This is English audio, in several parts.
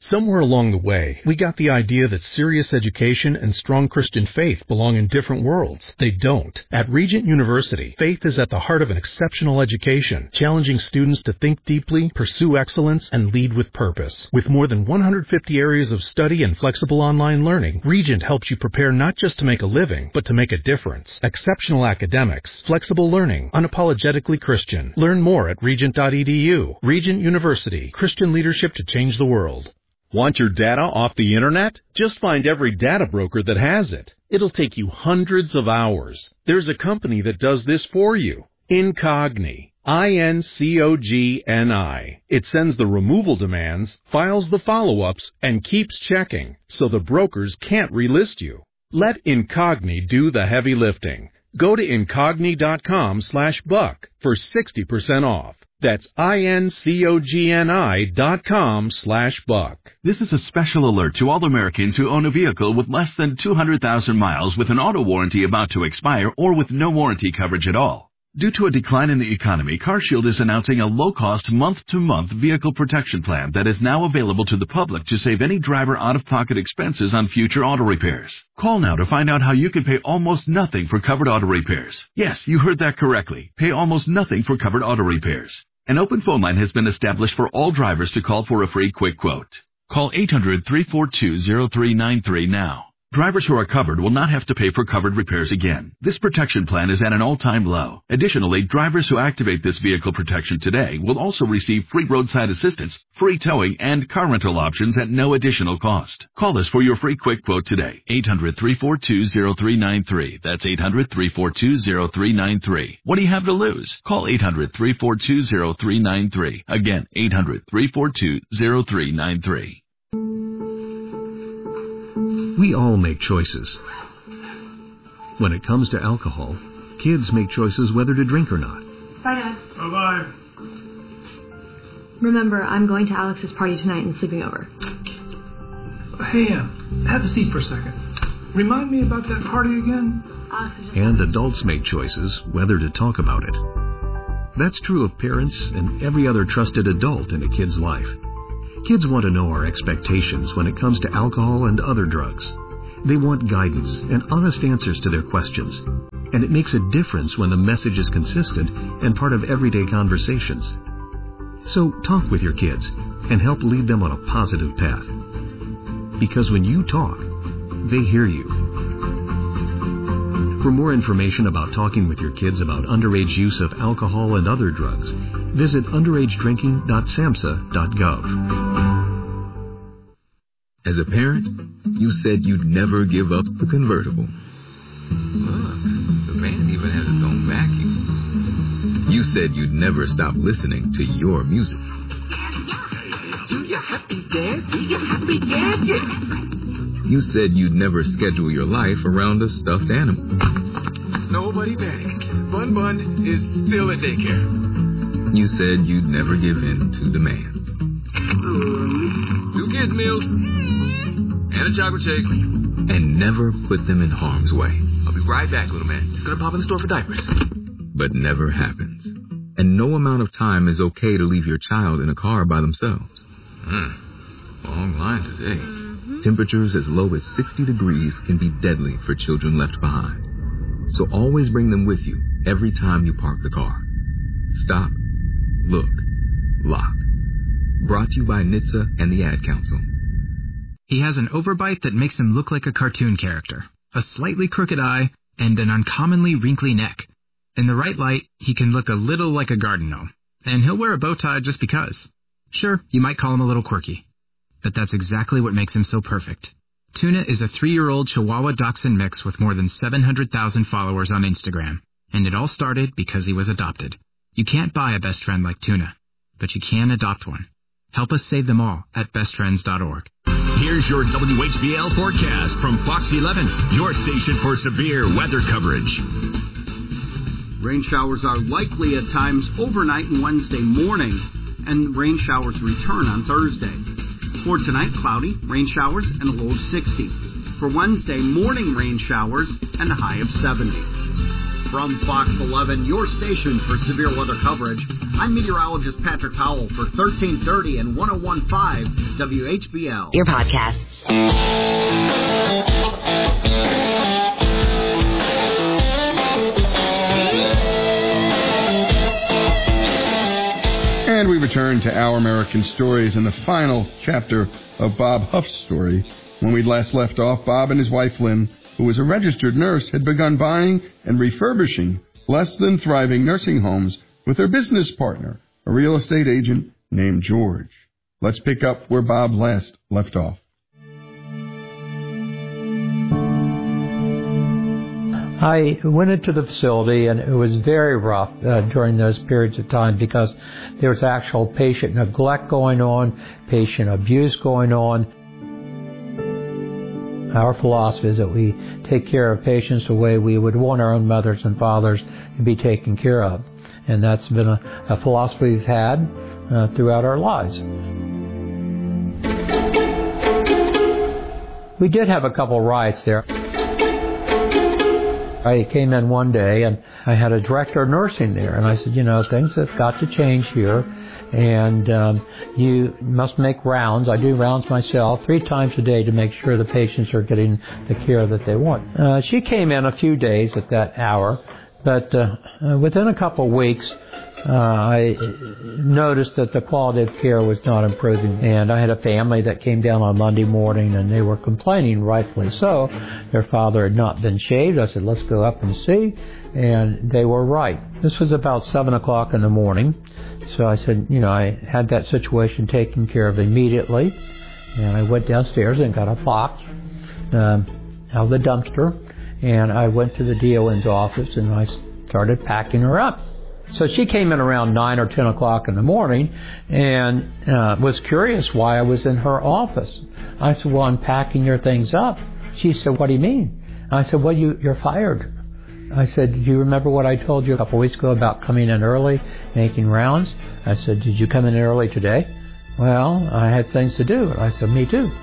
Somewhere along the way, we got the idea that serious education and strong Christian faith belong in different worlds. They don't. At Regent University, faith is at the heart of an exceptional education, challenging students to think deeply, pursue excellence, and lead with purpose. With more than 150 areas of study and flexible online learning, Regent helps you prepare not just to make a living, but to make a difference. Exceptional academics, flexible learning, unapologetically Christian. Learn more at regent.edu. Regent University, Christian leadership to change the world. Want your data off the internet? Just find every data broker that has it. It'll take you hundreds of hours. There's a company that does this for you. Incogni. Incogni. It sends the removal demands, files the follow-ups, and keeps checking, so the brokers can't relist you. Let Incogni do the heavy lifting. Go to incogni.com/buck for 60% off. That's incogni.com/buck. This is a special alert to all Americans who own a vehicle with less than 200,000 miles with an auto warranty about to expire or with no warranty coverage at all. Due to a decline in the economy, CarShield is announcing a low-cost month-to-month vehicle protection plan that is now available to the public to save any driver out-of-pocket expenses on future auto repairs. Call now to find out how you can pay almost nothing for covered auto repairs. Yes, you heard that correctly. Pay almost nothing for covered auto repairs. An open phone line has been established for all drivers to call for a free quick quote. Call 800-342-0393 now. Drivers who are covered will not have to pay for covered repairs again. This protection plan is at an all-time low. Additionally, drivers who activate this vehicle protection today will also receive free roadside assistance, free towing, and car rental options at no additional cost. Call us for your free quick quote today. 800-342-0393. That's 800-342-0393. What do you have to lose? Call 800-342-0393. Again, 800-342-0393. We all make choices. When it comes to alcohol, kids make choices whether to drink or not. Bye, Dad. Bye-bye. Remember, I'm going to Alex's party tonight and sleeping over. Hey, have a seat for a second. Remind me about that party again? And adults make choices whether to talk about it. That's true of parents and every other trusted adult in a kid's life. Kids want to know our expectations when it comes to alcohol and other drugs. They want guidance and honest answers to their questions. And it makes a difference when the message is consistent and part of everyday conversations. So talk with your kids and help lead them on a positive path. Because when you talk, they hear you. For more information about talking with your kids about underage use of alcohol and other drugs, visit underagedrinking.samhsa.gov. As a parent, you said you'd never give up the convertible. Look, the van even has its own vacuum. You said you'd never stop listening to your music. Do your happy dance, do your happy dance, yeah. You said you'd never schedule your life around a stuffed animal. Nobody panic. Bun Bun is still at daycare. You said you'd never give in to demands. 2 kids' meals and a chocolate shake. And never put them in harm's way. I'll be right back, little man. Just gonna pop in the store for diapers. But never happens. And no amount of time is okay to leave your child in a car by themselves. Long line today. Temperatures as low as 60 degrees can be deadly for children left behind. So always bring them with you every time you park the car. Stop, look, lock. Brought to you by NHTSA and the Ad Council. He has an overbite that makes him look like a cartoon character, a slightly crooked eye, and an uncommonly wrinkly neck. In the right light, he can look a little like a garden gnome, and he'll wear a bow tie just because. Sure, you might call him a little quirky, but that's exactly what makes him so perfect. Tuna is a 3-year-old Chihuahua Dachshund mix with more than 700,000 followers on Instagram, and it all started because he was adopted. You can't buy a best friend like Tuna, but you can adopt one. Help us save them all at bestfriends.org. Here's your WHBL forecast from Fox 11, your station for severe weather coverage. Rain showers are likely at times overnight and Wednesday morning, and rain showers return on Thursday. For tonight, cloudy, rain showers, and a low of 60. For Wednesday, morning rain showers and a high of 70. From Fox 11, your station for severe weather coverage, I'm meteorologist Patrick Howell for 1330 and 101.5 WHBL. Your podcasts. And we return to Our American Stories in the final chapter of Bob Huff's story. When we last left off, Bob and his wife Lynn, who was a registered nurse, had begun buying and refurbishing less than thriving nursing homes with their business partner, a real estate agent named George. Let's pick up where Bob last left off. I went into the facility, and it was very rough during those periods of time because there was actual patient neglect going on, patient abuse going on. Our philosophy is that we take care of patients the way we would want our own mothers and fathers to be taken care of. And that's been a philosophy we've had throughout our lives. We did have a couple riots there. I came in one day and I had a director of nursing there, and I said, things have got to change here, and you must make rounds. I do rounds myself 3 times a day to make sure the patients are getting the care that they want. She came in a few days at that hour, but within a couple of weeks, I noticed that the quality of care was not improving, and I had a family that came down on Monday morning, and they were complaining, rightfully so. Their father had not been shaved. I said, let's go up and see, and they were right. This was about 7 o'clock in the morning, so I said, I had that situation taken care of immediately, and I went downstairs and got a box out of the dumpster, and I went to the DON's office, and I started packing her up. So she came in around 9 or 10 o'clock in the morning and was curious why I was in her office. I said, well, I'm packing your things up. She said, what do you mean? I said, well, you're fired. I said, do you remember what I told you a couple weeks ago about coming in early, making rounds? I said, did you come in early today? Well, I had things to do. I said, me too.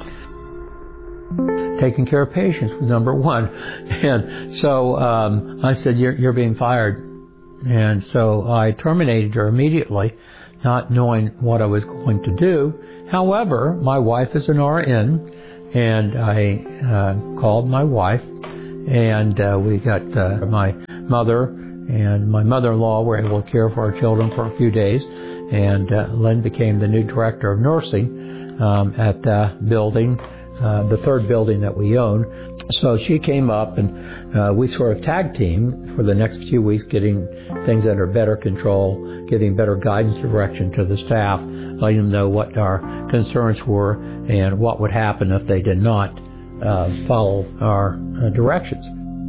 Taking care of patients was number one. And so I said, you're being fired. And so I terminated her immediately, not knowing what I was going to do. However, my wife is an RN, and I called my wife, and we got my mother and my mother-in-law were able to care for our children for a few days, and Lynn became the new director of nursing at the building, the 3rd building that we own. So she came up, and we sort of tag team for the next few weeks, getting things under better control, giving better guidance and direction to the staff, letting them know what our concerns were and what would happen if they did not follow our directions.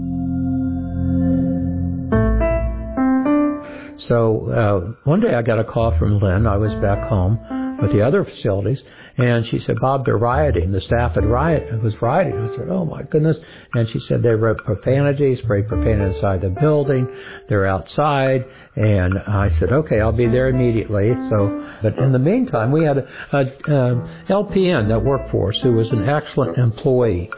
So one day I got a call from Lynn. I was back home with the other facilities, and she said, Bob, they're rioting. The staff was rioting. I said, oh my goodness. And she said they wrote profanity, sprayed profanity inside the building. They're outside. And I said, okay, I'll be there immediately. But in the meantime, we had a LPN that worked for us who was an excellent employee.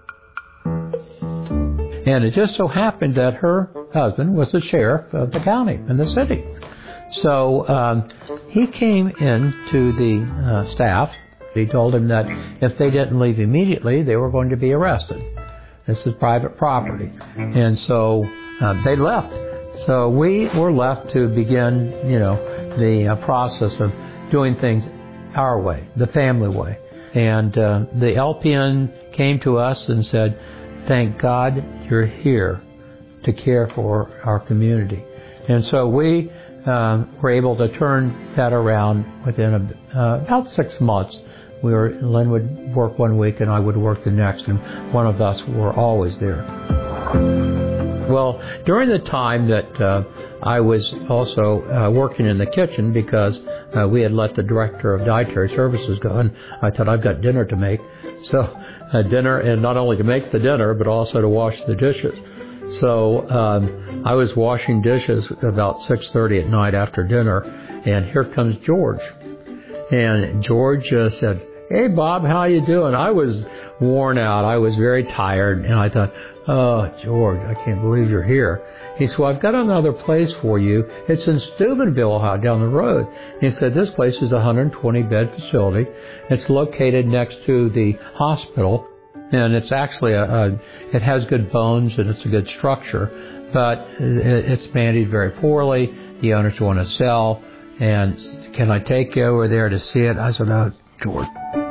And it just so happened that her husband was the sheriff of the county in the city. So he came in to the staff. He told him that if they didn't leave immediately, they were going to be arrested. This is private property. And so they left. So we were left to begin, the process of doing things our way, the family way. And the LPN came to us and said, thank God you're here to care for our community. And so we were able to turn that around within about 6 months. Lynn would work one week and I would work the next, and one of us were always there. Well, during the time that I was also working in the kitchen, because we had let the director of dietary services go, and I thought, I've got dinner to make. So dinner, and not only to make the dinner, but also to wash the dishes. So I was washing dishes about 6:30 at night after dinner, and here comes George. And George said, hey, Bob, how you doing? I was worn out. I was very tired. And I thought, oh, George, I can't believe you're here. He said, well, I've got another place for you. It's in Steubenville, down the road. And he said, this place is a 120-bed facility. It's located next to the hospital. And it's actually it has good bones and it's a good structure. But it's managed very poorly. The owners want to sell. And can I take you over there to see it? I said, oh, George.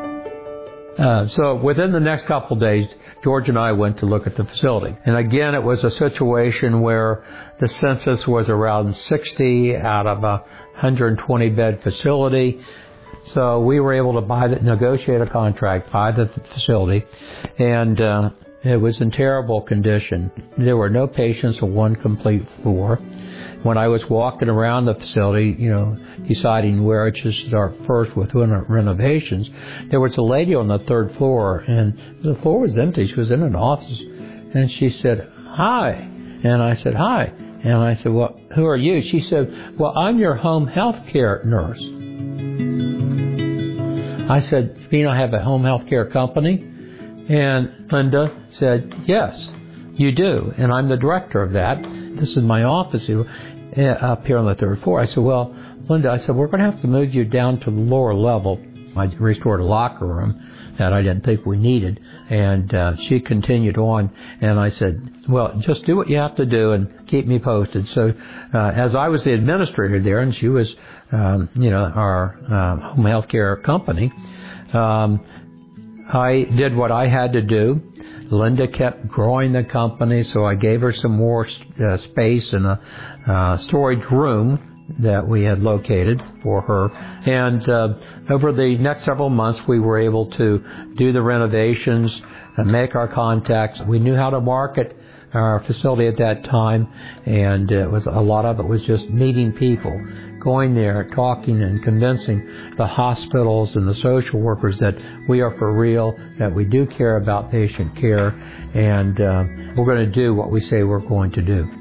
So within the next couple of days, George and I went to look at the facility. And again, it was a situation where the census was around 60 out of a 120-bed facility. So we were able to negotiate a contract, buy the facility, and it was in terrible condition. There were no patients on one complete floor. When I was walking around the facility, deciding where to start first with renovations, there was a lady on the third floor, and the floor was empty. She was in an office, and she said, hi. And I said, hi. And I said, well, who are you? She said, well, I'm your home health care nurse. I said, you I have a home health care company? And Linda said, yes, you do. And I'm the director of that. This is my office up here on the third floor. I said, well, Linda, we're going to have to move you down to the lower level. I restored a locker room that I didn't think we needed. And she continued on. And I said, well, just do what you have to do and keep me posted. So as I was the administrator there, and she was, our home health care company, I did what I had to do. Linda kept growing the company, so I gave her some more space in a storage room that we had located for her. And over the next several months, we were able to do the renovations, make our contacts. We knew how to market our facility at that time, and a lot of it was just meeting people, going there, talking and convincing the hospitals and the social workers that we are for real, that we do care about patient care, and we're going to do what we say we're going to do.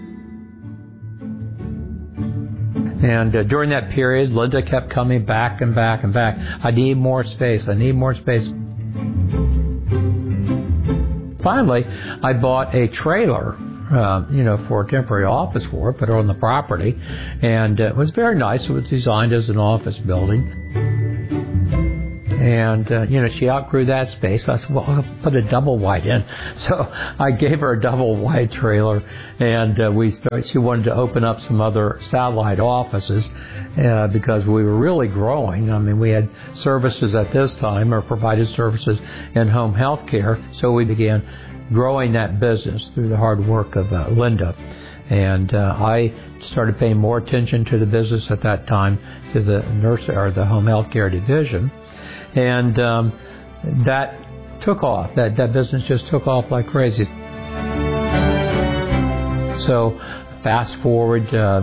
And during that period, Linda kept coming back and back and back. I need more space. I need more space. Finally, I bought a trailer, for a temporary office for it, put it on the property, and it was very nice. It was designed as an office building. And, she outgrew that space. I said, well, I'll put a double wide in. So I gave her a double wide trailer, and she wanted to open up some other satellite offices because we were really growing. I mean, we had services at this time, or provided services in home health care. So we began growing that business through the hard work of Linda. And I started paying more attention to the business at that time, to the the home health care division. And that took off. That business just took off like crazy. So fast forward,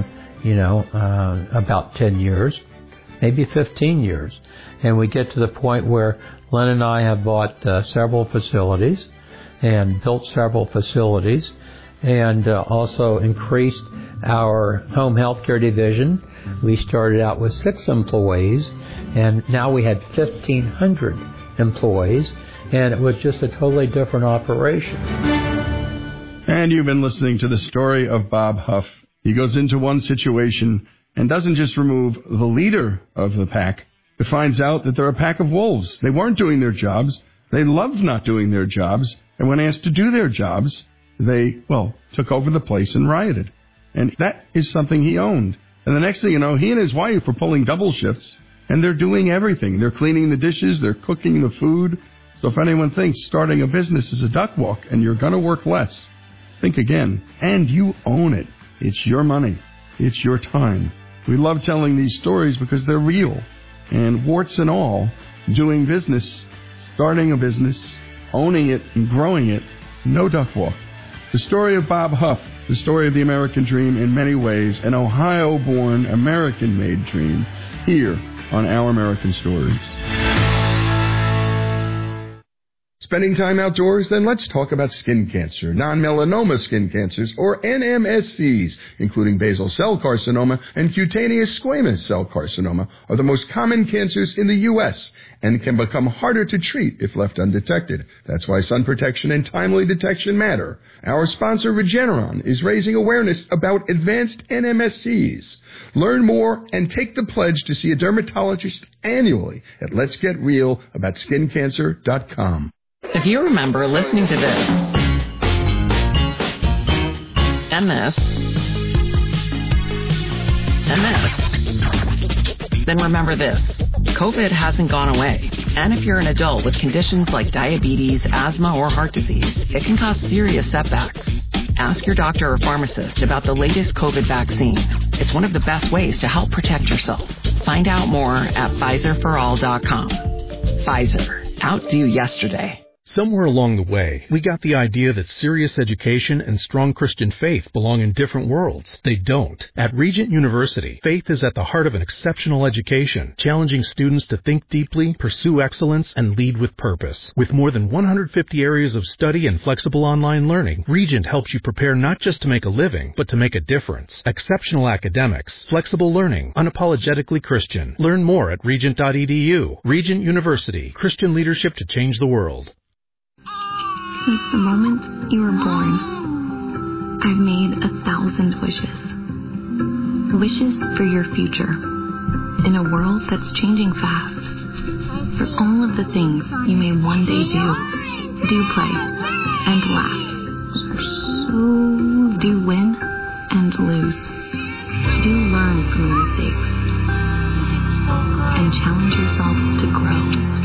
about 10 years, maybe 15 years, and we get to the point where Len and I have bought several facilities and built several facilities, and also increased our home health care division. We started out with 6 employees, and now we had 1,500 employees, and it was just a totally different operation. And you've been listening to the story of Bob Huff. He goes into one situation and doesn't just remove the leader of the pack, but finds out that they're a pack of wolves. They weren't doing their jobs. They loved not doing their jobs, and when asked to do their jobs, they, took over the place and rioted. And that is something he owned. And the next thing you know, he and his wife were pulling double shifts, and they're doing everything. They're cleaning the dishes, they're cooking the food. So if anyone thinks starting a business is a duck walk and you're going to work less, think again. And you own it. It's your money. It's your time. We love telling these stories because they're real. And warts and all, doing business, starting a business, owning it and growing it, no duck walk. The story of Bob Huff, the story of the American dream in many ways, an Ohio-born, American-made dream, here on Our American Stories. Spending time outdoors? Then let's talk about skin cancer. Non-melanoma skin cancers, or NMSCs, including basal cell carcinoma and cutaneous squamous cell carcinoma, are the most common cancers in the U.S. and can become harder to treat if left undetected. That's why sun protection and timely detection matter. Our sponsor, Regeneron, is raising awareness about advanced NMSCs. Learn more and take the pledge to see a dermatologist annually at letsgetrealaboutSkinCancer.com. If you remember listening to this, and this, and this, then remember this. COVID hasn't gone away. And if you're an adult with conditions like diabetes, asthma, or heart disease, it can cause serious setbacks. Ask your doctor or pharmacist about the latest COVID vaccine. It's one of the best ways to help protect yourself. Find out more at PfizerForAll.com. Pfizer. Outdo yesterday. Somewhere along the way, we got the idea that serious education and strong Christian faith belong in different worlds. They don't. At Regent University, faith is at the heart of an exceptional education, challenging students to think deeply, pursue excellence, and lead with purpose. With more than 150 areas of study and flexible online learning, Regent helps you prepare not just to make a living, but to make a difference. Exceptional academics, flexible learning, unapologetically Christian. Learn more at regent.edu. Regent University, Christian leadership to change the world. Since the moment you were born, I've made 1,000 wishes. Wishes for your future. In a world that's changing fast. For all of the things you may one day do play, and laugh. So do win and lose. Do learn from your mistakes. And challenge yourself to grow.